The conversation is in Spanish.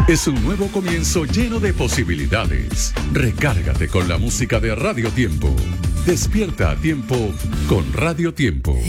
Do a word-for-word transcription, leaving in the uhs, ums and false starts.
Es un nuevo comienzo lleno de posibilidades. Recárgate con la música de Radio Tiempo. Despierta a tiempo con Radio Tiempo.